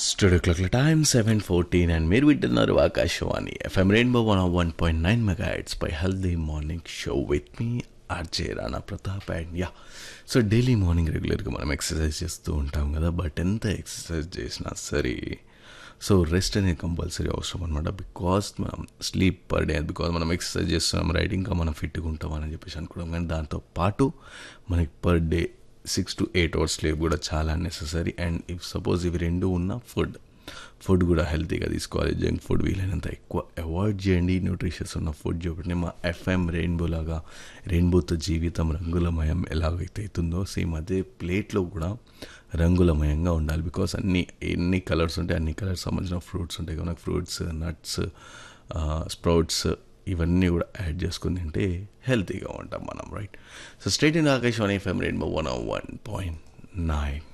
Studio క్లాక్ల time 7:14 and మీరు వింటున్నారు Akashvani FM rainbow 101.9 megahertz pi healthy morning show with me RJ Rana Pratap and yeah. So daily morning రెగ్యులర్గా మనం exercise చేస్తూ ఉంటాం కదా, బట్ ఎంత ఎక్సర్సైజ్ చేసినా సరే సో రెస్ట్ అనేది కంపల్సరీ అవసరం అనమాట. బికాస్ మనం స్లీప్ పర్ డే, బికాస్ మనం ఎక్సర్సైజ్ చేస్తున్నాం రైట్, ఇంకా మనం ఫిట్గా ఉంటాం అని చెప్పేసి అనుకోవడం, కానీ దాంతో పాటు మనకి per day 6 to 8 hours sleep కూడా చాలా నెససరీ. అండ్ ఇఫ్ సపోజ్ ఇవి రెండు ఉన్న ఫుడ్ కూడా హెల్తీగా తీసుకోవాలి. జంక్ ఫుడ్ వీలైనంత ఎక్కువ అవాయిడ్ చేయండి. న్యూట్రిషన్స్ ఉన్న ఫుడ్ చూడండి. మా ఎఫ్ఎం రెయిన్బో లాగా, రెయిన్బోతో జీవితం రంగులమయం ఎలాగైతే అవుతుందో సేమ్ అదే ప్లేట్లో కూడా రంగులమయంగా ఉండాలి. బికాస్ ఎన్ని కలర్స్ ఉంటాయి అన్ని కలర్స్ సంబంధించిన ఫ్రూట్స్ ఉంటాయి. మనకు ఫ్రూట్స్, నట్స్, స్ప్రౌట్స్ ఇవన్నీ కూడా యాడ్ చేసుకుని తింటే హెల్తీగా ఉంటాం మనం right. So straight in Akashvani FM rainbow 101.9.